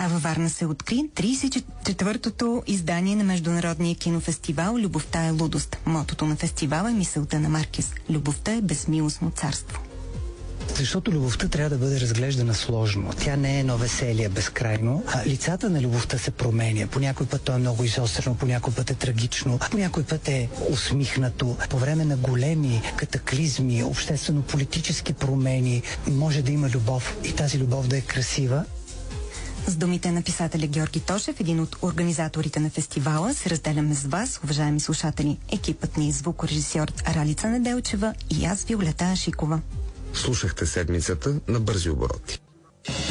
А във Варна се откри 34-тото издание на Международния кинофестивал "Любовта е лудост". Мотото на фестивала е мисълта на Маркес: "Любовта е безмилостно царство". Защото любовта трябва да бъде разглеждана сложно. Тя не е едно веселие безкрайно. Лицата на любовта се променя. По някой път то е много изострено, по някой път е трагично, по някой път е усмихнато. По време на големи катаклизми, обществено-политически промени може да има любов и тази любов да е красива. С думите на писателя Георги Тошев, един от организаторите на фестивала, се разделяме с вас, уважаеми слушатели. Екипът ни, звукорежисьор Ралица Неделчева и аз, Виолета Ашикова. Слушахте седмицата на Бързи обороти.